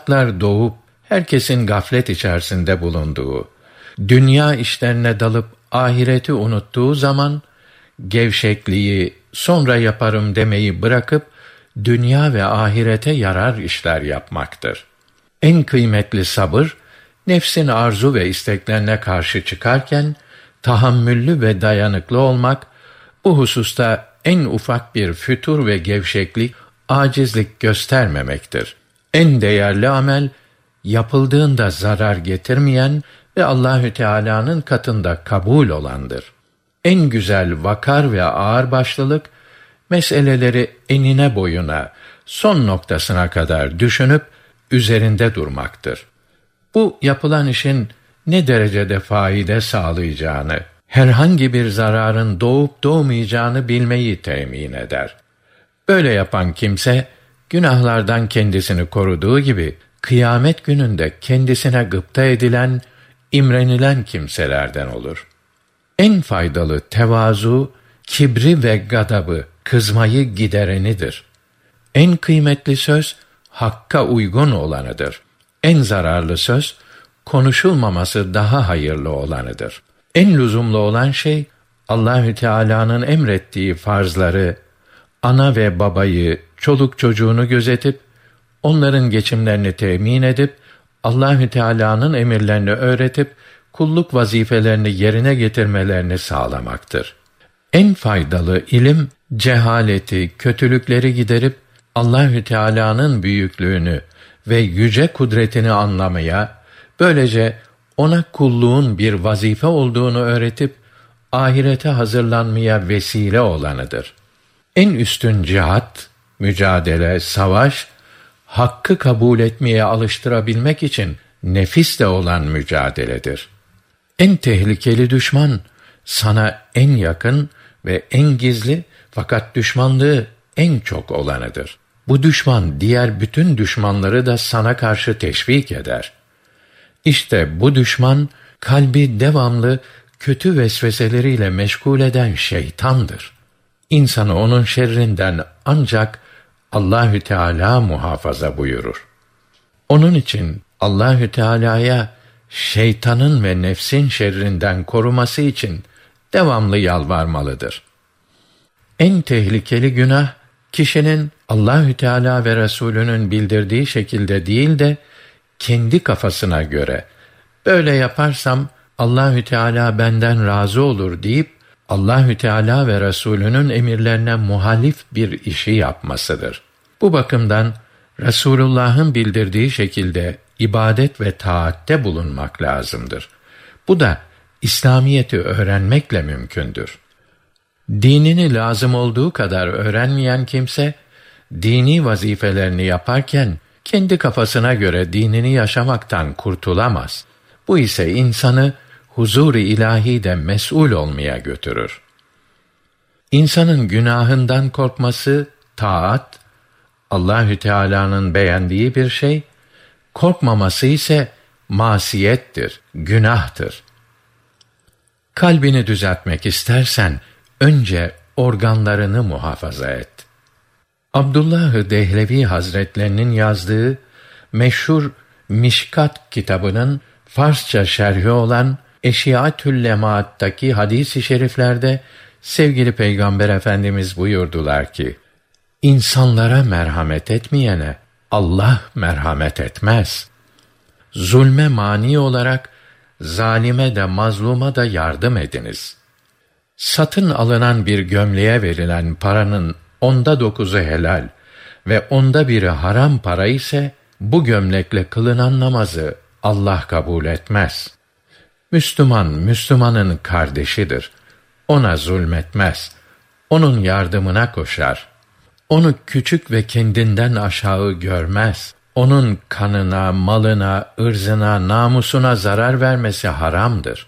fırsatlar doğup herkesin gaflet içerisinde bulunduğu, dünya işlerine dalıp ahireti unuttuğu zaman gevşekliği, sonra yaparım demeyi bırakıp dünya ve ahirete yarar işler yapmaktır. En kıymetli sabır, nefsin arzu ve isteklerine karşı çıkarken tahammüllü ve dayanıklı olmak, bu hususta en ufak bir fütur ve gevşeklik, acizlik göstermemektir. En değerli amel, yapıldığında zarar getirmeyen ve Allahü Teala'nın katında kabul olandır. En güzel vakar ve ağırbaşlılık, meseleleri enine boyuna, son noktasına kadar düşünüp üzerinde durmaktır. Bu yapılan işin ne derecede faide sağlayacağını, herhangi bir zararın doğup doğmayacağını bilmeyi temin eder. Böyle yapan kimse, günahlardan kendisini koruduğu gibi, kıyamet gününde kendisine gıpta edilen, imrenilen kimselerden olur. En faydalı tevazu, kibri ve gadabı, kızmayı giderenidir. En kıymetli söz, hakka uygun olanıdır. En zararlı söz, konuşulmaması daha hayırlı olanıdır. En lüzumlu olan şey, Allahü Teala'nın emrettiği farzları, ana ve babayı, çoluk çocuğunu gözetip, onların geçimlerini temin edip, Allahü Teala'nın emirlerini öğretip, kulluk vazifelerini yerine getirmelerini sağlamaktır. En faydalı ilim, cehaleti, kötülükleri giderip, Allahü Teala'nın büyüklüğünü ve yüce kudretini anlamaya, böylece ona kulluğun bir vazife olduğunu öğretip, ahirete hazırlanmaya vesile olanıdır. En üstün cihat, mücadele, savaş, hakkı kabul etmeye alıştırabilmek için nefisle olan mücadeledir. En tehlikeli düşman, sana en yakın ve en gizli, fakat düşmanlığı en çok olanıdır. Bu düşman, diğer bütün düşmanları da sana karşı teşvik eder. İşte bu düşman, kalbi devamlı kötü vesveseleriyle meşgul eden şeytandır. İnsanı onun şerrinden ancak Allahü Teala muhafaza buyurur. Onun için Allahü Teala'ya şeytanın ve nefsin şerrinden koruması için devamlı yalvarmalıdır. En tehlikeli günah, kişinin Allahü Teala ve Resulünün bildirdiği şekilde değil de kendi kafasına göre, böyle yaparsam Allahü Teala benden razı olur deyip Allahü Teala ve Resulünün emirlerine muhalif bir işi yapmasıdır. Bu bakımdan Resulullah'ın bildirdiği şekilde ibadet ve taatte bulunmak lazımdır. Bu da İslamiyeti öğrenmekle mümkündür. Dinini lazım olduğu kadar öğrenmeyen kimse, dini vazifelerini yaparken kendi kafasına göre dinini yaşamaktan kurtulamaz. Bu ise insanı huzur-i ilahide mes'ul olmaya götürür. İnsanın günahından korkması taat, Allahü Teala'nın beğendiği bir şey, korkmaması ise masiyettir, günahtır. Kalbini düzeltmek istersen önce organlarını muhafaza et. Abdullah-ı Dehlevi Hazretlerinin yazdığı meşhur Mişkat kitabının Farsça şerhi olan Eşiatül Lemaat'taki hadis-i şeriflerde sevgili Peygamber Efendimiz buyurdular ki, İnsanlara merhamet etmeyene Allah merhamet etmez. Zulme mani olarak zalime de mazluma da yardım ediniz. Satın alınan bir gömleğe verilen paranın 9'u helal ve 1'i haram para ise bu gömlekle kılınan namazı Allah kabul etmez. Müslüman, Müslümanın kardeşidir. Ona zulmetmez. Onun yardımına koşar. Onu küçük ve kendinden aşağı görmez. Onun kanına, malına, ırzına, namusuna zarar vermesi haramdır.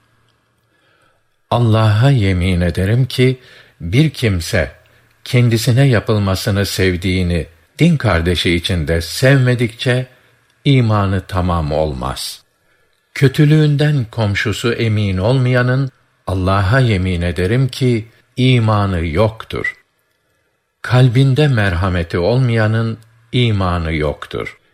Allah'a yemin ederim ki, bir kimse kendisine yapılmasını sevdiğini din kardeşi içinde sevmedikçe imanı tamam olmaz. Kötülüğünden komşusu emin olmayanın Allah'a yemin ederim ki imanı yoktur. Kalbinde merhameti olmayanın imanı yoktur.